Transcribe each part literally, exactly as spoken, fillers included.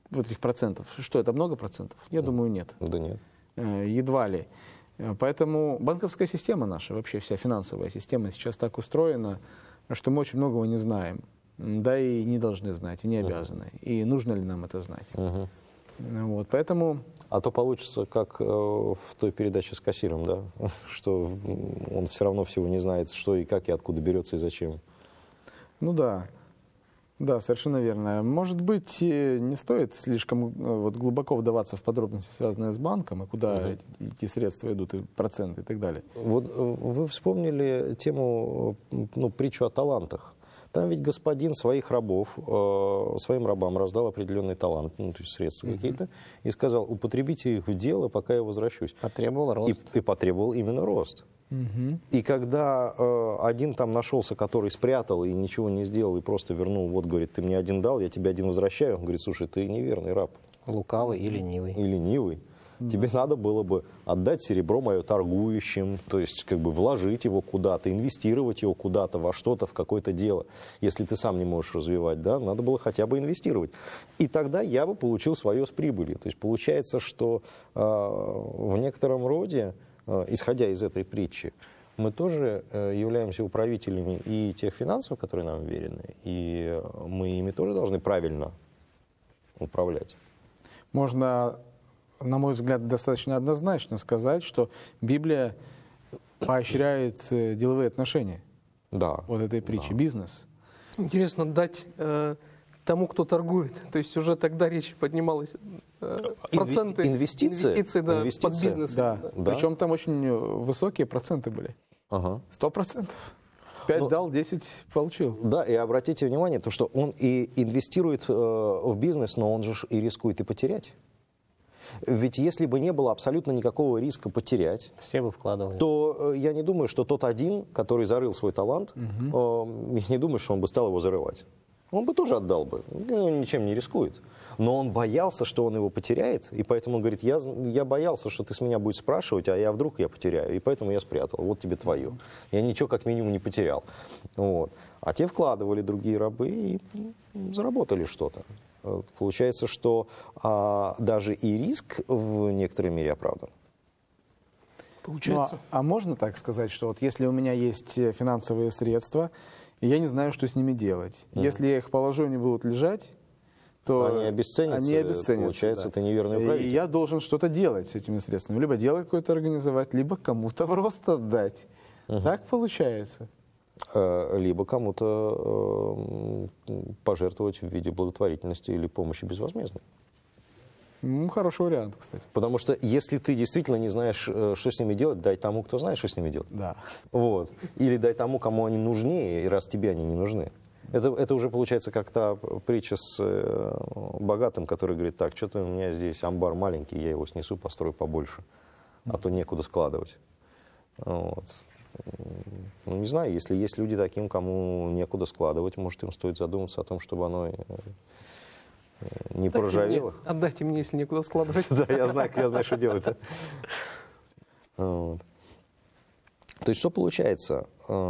вот этих процентов. Что, это много процентов? Я думаю, нет. Да нет. Едва ли. Поэтому банковская система наша, вообще вся финансовая система сейчас так устроена, что мы очень многого не знаем. Да и не должны знать, и не обязаны. Uh-huh. И нужно ли нам это знать. Uh-huh. Вот, поэтому... А то получится, как э, в той передаче с кассиром, да? Что он все равно всего не знает, что и как, и откуда берется, и зачем. Ну да. Да, совершенно верно. Может быть, не стоит слишком вот, глубоко вдаваться в подробности, связанные с банком, и куда uh-huh. эти, эти средства идут, и проценты, и так далее. Вот вы вспомнили тему, ну, притчу о талантах. Там ведь господин своих рабов, э, своим рабам раздал определенный талант, ну, то есть средства uh-huh. какие-то, и сказал, употребите их в дело, пока я возвращусь. Потребовал рост. И, и потребовал именно рост. Uh-huh. И когда э, один там нашелся, который спрятал и ничего не сделал, и просто вернул, вот, говорит, ты мне один дал, я тебе один возвращаю, он говорит, слушай, ты неверный раб. Лукавый и ленивый. И ленивый. Тебе надо было бы отдать серебро мое торгующим, то есть как бы вложить его куда-то, инвестировать его куда-то, во что-то, в какое-то дело. Если ты сам не можешь развивать, да, надо было хотя бы инвестировать. И тогда я бы получил свое с прибылью. То есть получается, что э, в некотором роде, э, исходя из этой притчи, мы тоже э, являемся управителями и тех финансов, которые нам верены, и мы ими тоже должны правильно управлять. Можно... на мой взгляд, достаточно однозначно сказать, что Библия поощряет деловые отношения. Да. Вот этой притчи, да. Бизнес. Интересно дать э, тому, кто торгует. То есть уже тогда речь поднималась. Э, проценты инвестиции, инвестиции да, инвестиции. под бизнес. Да. Да. Причем там очень высокие проценты были. Ага. Сто процентов. Пять Ну, дал, десять получил. Да, и обратите внимание, то, что он и инвестирует э, в бизнес, но он же и рискует и потерять. Ведь если бы не было абсолютно никакого риска потерять, все бы вкладывали, то э, я не думаю, что тот один, который зарыл свой талант, угу. э, я не думаю, что он бы стал его зарывать. Он бы тоже отдал бы, он ничем не рискует. Но он боялся, что он его потеряет, и поэтому он говорит, я, я боялся, что ты с меня будешь спрашивать, а я вдруг я потеряю, и поэтому я спрятал, вот тебе твое. Я ничего как минимум не потерял. Вот. А те вкладывали другие рабы и заработали что-то. Получается, что а, даже и риск в некоторой мере оправдан. Получается. Ну, а, а можно так сказать, что вот если у меня есть финансовые средства, и я не знаю, что с ними делать. Mm. Если я их положу, они будут лежать, то они обесценятся. Они обесценятся, получается, да. это неверный управитель. И я должен что-то делать с этими средствами. Либо дело какое-то организовать, либо кому-то в рост отдать. Uh-huh. Так получается. Либо кому-то пожертвовать в виде благотворительности или помощи безвозмездной. Ну, хороший вариант, кстати. Потому что если ты действительно не знаешь, что с ними делать, дай тому, кто знает, что с ними делать. Да. Вот. Или дай тому, кому они нужнее, и раз тебе они не нужны. Это, это уже получается как та притча с э, богатым, который говорит, так, что-то у меня здесь амбар маленький, я его снесу, построю побольше, а то некуда складывать. Вот. Ну, не знаю, если есть люди таким, кому некуда складывать, может, им стоит задуматься о том, чтобы оно не Отдайте поржавело. Мне, отдайте мне, если некуда складывать. Да, я знаю, я знаю, что делать. То есть, что получается?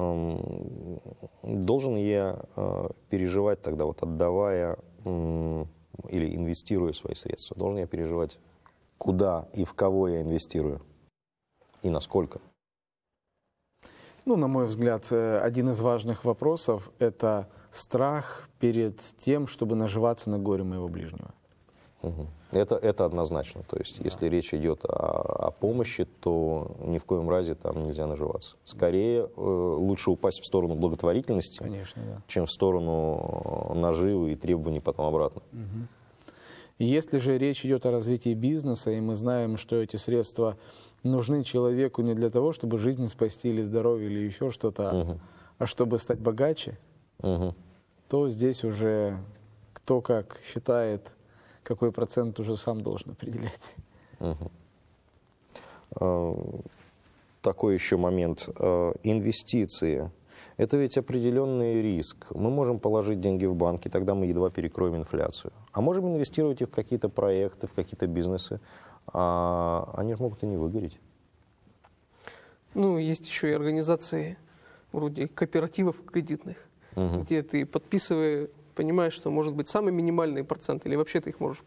Должен я переживать тогда, вот отдавая или инвестируя свои средства, должен я переживать, куда и в кого я инвестирую и насколько? Ну, на мой взгляд, один из важных вопросов – это страх перед тем, чтобы наживаться на горе моего ближнего. Угу. Это, это однозначно. То есть, да. Если речь идет о, о помощи, то ни в коем разе там нельзя наживаться. Скорее, э, лучше упасть в сторону благотворительности, Конечно, да. чем в сторону наживы и требований потом обратно. Угу. Если же речь идет о развитии бизнеса, и мы знаем, что эти средства нужны человеку не для того, чтобы жизнь спасти или здоровье, или еще что-то, угу. а чтобы стать богаче, угу. то здесь уже кто как считает, какой процент уже сам должен определять. Угу. Такой еще момент. Инвестиции. Это ведь определенный риск. Мы можем положить деньги в банки, тогда мы едва перекроем инфляцию. А можем инвестировать их в какие-то проекты, в какие-то бизнесы. А они же могут и не выгореть. Ну, есть еще и организации вроде кооперативов кредитных, угу. где ты, подписывая, понимаешь, что может быть самый минимальный процент, или вообще ты их можешь